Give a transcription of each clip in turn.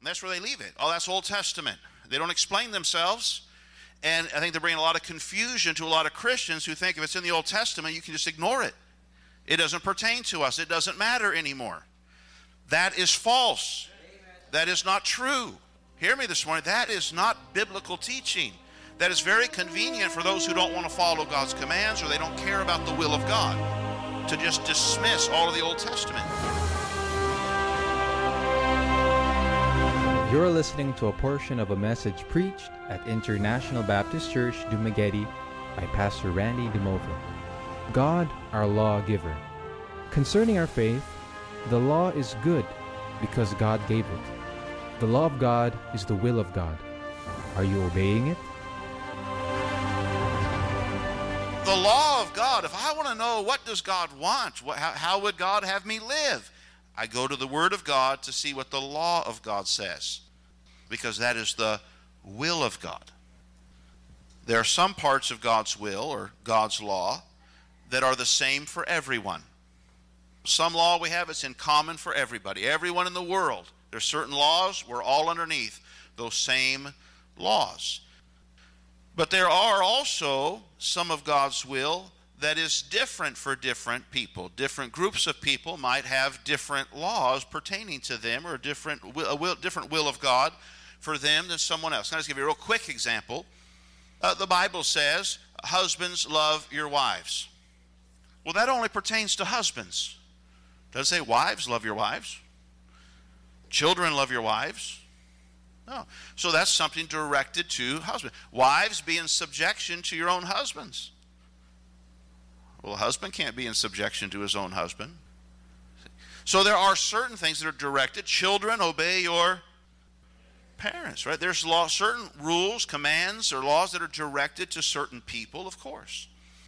And that's where they leave it. Oh, that's Old Testament. They don't explain themselves. And I think they're bringing a lot of confusion to a lot of Christians who think if it's in the Old Testament, you can just ignore it. It doesn't pertain to us. It doesn't matter anymore. That is false. Amen. That is not true. Hear me this morning. That is not biblical teaching. That is very convenient for those who don't want to follow God's commands or they don't care about the will of God to just dismiss all of the Old Testament. You're listening to a portion of a message preached at International Baptist Church, Dumaguete by Pastor Randy DeMova. God, our lawgiver. Concerning our faith, the law is good because God gave it. The law of God is the will of God. Are you obeying it? The law of God, if I want to know what does God want, how would God have me live? I go to the Word of God to see what the law of God says, because that is the will of God. There are some parts of God's will or God's law that are the same for everyone. Some law we have is in common for everybody, everyone in the world. There's certain laws, we're all underneath those same laws. But there are also some of God's will that is different for different people. Different groups of people might have different laws pertaining to them or a different will of God for them than someone else. I'll just give you a real quick example. The Bible says, husbands, love your wives. Well, that only pertains to husbands. Does it say, wives, love your wives? Children, love your wives? No. So that's something directed to husbands. Wives, be in subjection to your own husbands. Well, a husband can't be in subjection to his own husband. So there are certain things that are directed. Children, obey your parents, right? There's certain rules, commands, or laws that are directed to certain people, of course.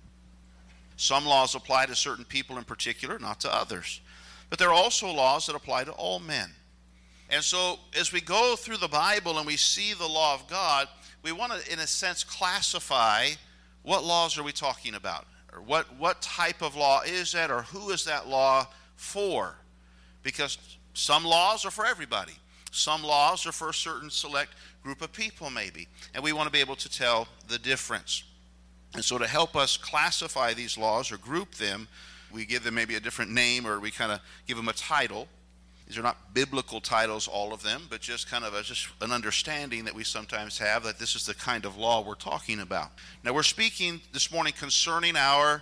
Some laws apply to certain people in particular, not to others. But there are also laws that apply to all men. And so as we go through the Bible and we see the law of God, we want to, in a sense, classify what laws are we talking about, or what type of law is that, or who is that law for? Because some laws are for everybody. Some laws are for a certain select group of people maybe, and we want to be able to tell the difference. And so to help us classify these laws or group them, we give them maybe a different name, or we kind of give them a title. These are not biblical titles, all of them, but just kind of just an understanding that we sometimes have that this is the kind of law we're talking about. Now, we're speaking this morning concerning our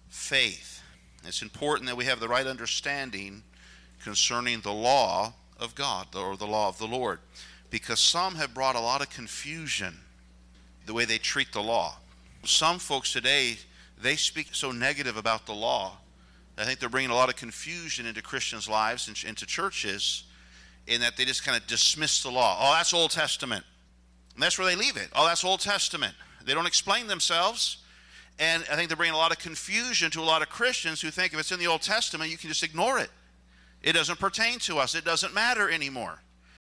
faith. It's important that we have the right understanding concerning the law of God, or the law of the Lord, because some have brought a lot of confusion the way they treat the law. Some folks today, they speak so negative about the law. I think they're bringing a lot of confusion into Christians' lives and into churches, in that they just kind of dismiss the law. Oh, that's Old Testament. And that's where they leave it. Oh, that's Old Testament. They don't explain themselves. And I think they're bringing a lot of confusion to a lot of Christians who think if it's in the Old Testament, you can just ignore it. It doesn't pertain to us. It doesn't matter anymore.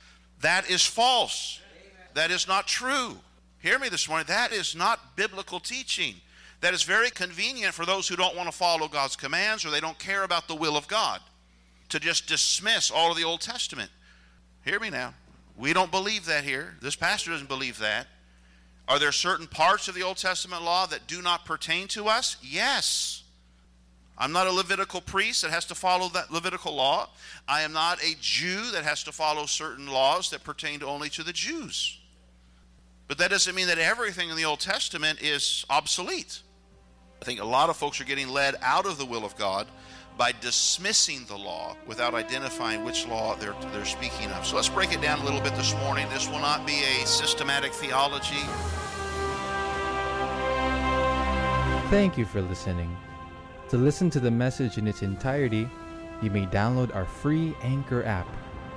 That is false. Amen. That is not true. Hear me this morning. That is not biblical teaching. That is very convenient for those who don't want to follow God's commands or they don't care about the will of God to just dismiss all of the Old Testament. Hear me now. We don't believe that here. This pastor doesn't believe that. Are there certain parts of the Old Testament law that do not pertain to us? Yes. I'm not a Levitical priest that has to follow that Levitical law. I am not a Jew that has to follow certain laws that pertain only to the Jews. But that doesn't mean that everything in the Old Testament is obsolete. I think a lot of folks are getting led out of the will of God by dismissing the law without identifying which law they're speaking of. So let's break it down a little bit this morning. This will not be a systematic theology. Thank you for listening. To listen to the message in its entirety, you may download our free Anchor app,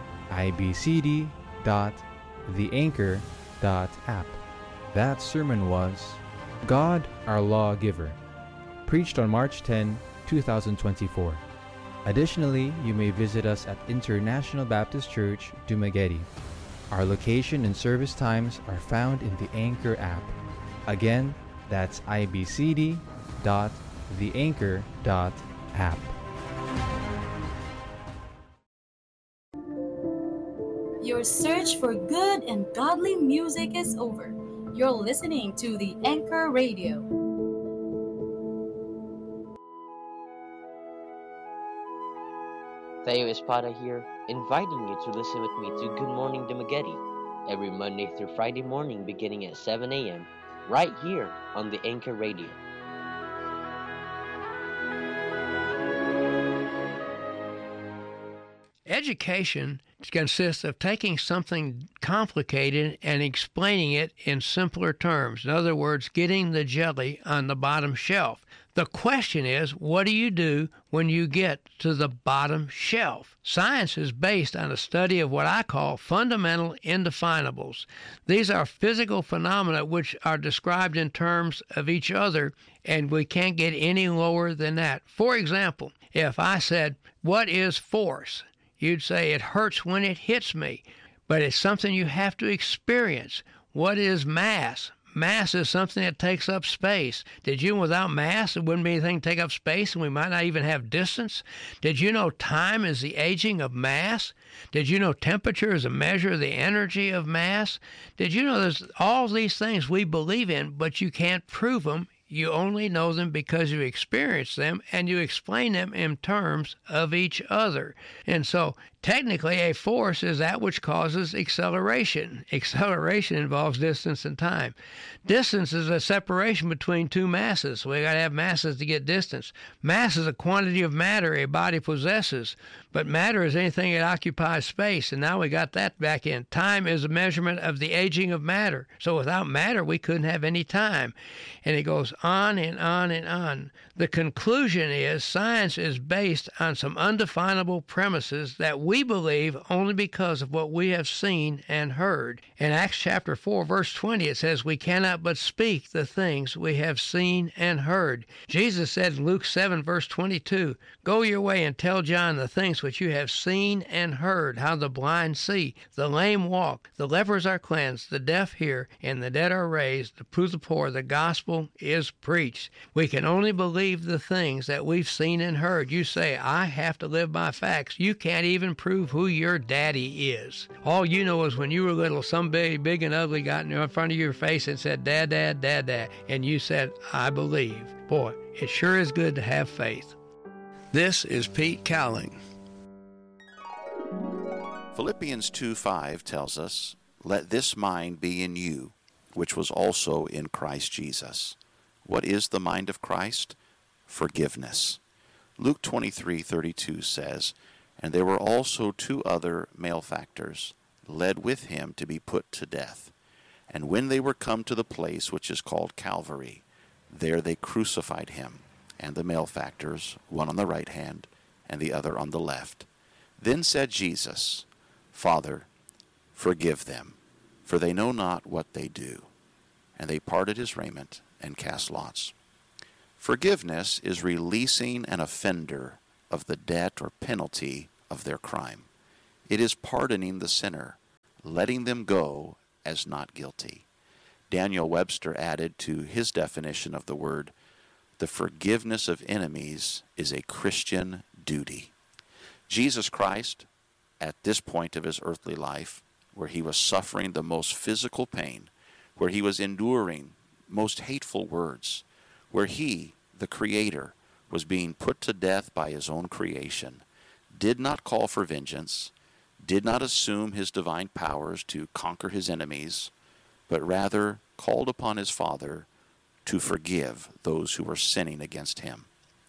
ibcd.theanchor.app. That sermon was God, Our Lawgiver, preached on March 10, 2024. Additionally, you may visit us at International Baptist Church, Dumaguete. Our location and service times are found in the Anchor app. Again, that's ibcd.theanchor.app. Your search for good and godly music is over. You're listening to the Anchor Radio. Theo Espada here, inviting you to listen with me to Good Morning Dumaguete every Monday through Friday morning beginning at 7 a.m. right here on the Anchor Radio. Education consists of taking something complicated and explaining it in simpler terms. In other words, getting the jelly on the bottom shelf. The question is, what do you do when you get to the bottom shelf? Science is based on a study of what I call fundamental indefinables. These are physical phenomena which are described in terms of each other, and we can't get any lower than that. For example, if I said, what is force? You'd say it hurts when it hits me, but it's something you have to experience. What is mass? Mass is something that takes up space. Did you know without mass, there wouldn't be anything to take up space, and we might not even have distance? Did you know time is the aging of mass? Did you know temperature is a measure of the energy of mass? Did you know there's all these things we believe in, but you can't prove them? You only know them because you experience them and you explain them in terms of each other. And so, technically, a force is that which causes acceleration. Acceleration involves distance and time. Distance is a separation between two masses. We got to have masses to get distance. Mass is a quantity of matter a body possesses, but matter is anything that occupies space, and now we got that back in. Time is a measurement of the aging of matter. So without matter, we couldn't have any time. And it goes on and on and on. The conclusion is science is based on some undefinable premises that we believe only because of what we have seen and heard. In Acts chapter 4, verse 20, it says, we cannot but speak the things we have seen and heard. Jesus said in Luke 7, verse 22, go your way and tell John the things which you have seen and heard, how the blind see, the lame walk, the lepers are cleansed, the deaf hear, and the dead are raised, to the poor the gospel is preached. We can only believe the things that we've seen and heard. You say, I have to live by facts. You can't even prove who your daddy is. All you know is when you were little, some big and ugly got in front of your face and said, Dad, Dad, Dad, Dad. And you said, I believe. Boy, it sure is good to have faith. This is Pete Cowling. Philippians 2:5 tells us, let this mind be in you, which was also in Christ Jesus. What is the mind of Christ? Forgiveness. Luke 23:32 says, and there were also 2 other malefactors, led with him to be put to death. And when they were come to the place which is called Calvary, there they crucified him, and the malefactors, one on the right hand, and the other on the left. Then said Jesus, Father, forgive them, for they know not what they do. And they parted his raiment and cast lots. Forgiveness is releasing an offender of the debt or penalty of their crime. It is pardoning the sinner, letting them go as not guilty. Daniel Webster added to his definition of the word, the forgiveness of enemies is a Christian duty. Jesus Christ, at this point of his earthly life, where he was suffering the most physical pain, where he was enduring most hateful words, where he, the Creator, was being put to death by his own creation, did not call for vengeance, did not assume his divine powers to conquer his enemies, but rather called upon his Father to forgive those who were sinning against him.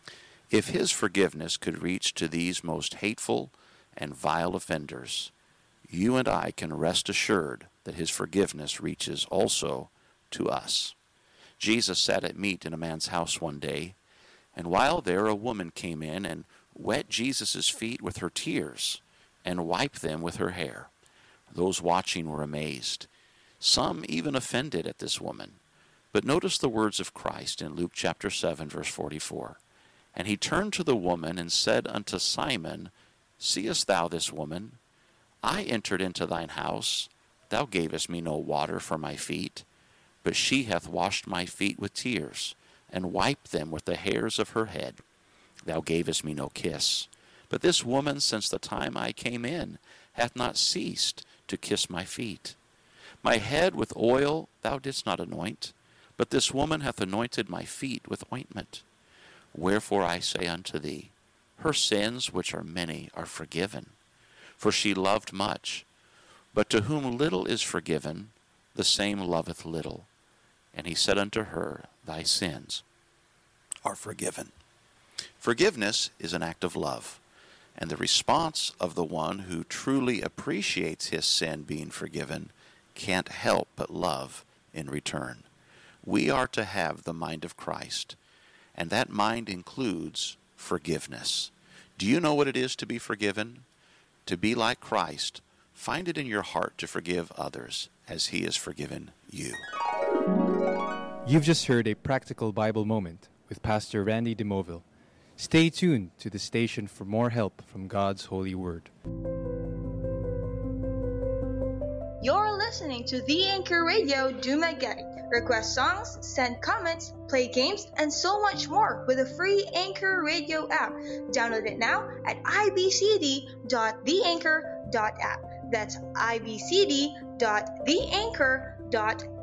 If his forgiveness could reach to these most hateful and vile offenders, you and I can rest assured that his forgiveness reaches also to us. Jesus sat at meat in a man's house one day, and while there a woman came in and wet Jesus' feet with her tears and wiped them with her hair. Those watching were amazed, some even offended at this woman. But notice the words of Christ in Luke chapter 7, verse 44. And he turned to the woman and said unto Simon, Seest thou this woman? I entered into thine house. Thou gavest me no water for my feet, but she hath washed my feet with tears, and wiped them with the hairs of her head. Thou gavest me no kiss. But this woman, since the time I came in, hath not ceased to kiss my feet. My head with oil thou didst not anoint, but this woman hath anointed my feet with ointment. Wherefore I say unto thee, her sins, which are many, are forgiven. For she loved much. But to whom little is forgiven, the same loveth little. And he said unto her, thy sins are forgiven. Forgiveness is an act of love, and the response of the one who truly appreciates his sin being forgiven can't help but love in return. We are to have the mind of Christ, and that mind includes forgiveness. Do you know what it is to be forgiven? To be like Christ, find it in your heart to forgive others as he has forgiven you. You've just heard a practical Bible moment with Pastor Randy DeMoville. Stay tuned to the station for more help from God's holy word. You're listening to The Anchor Radio Dumaguete. Request songs, send comments, play games, and so much more with a free Anchor Radio app. Download it now at ibcd.theanchor.app. That's ibcd.theanchor.app.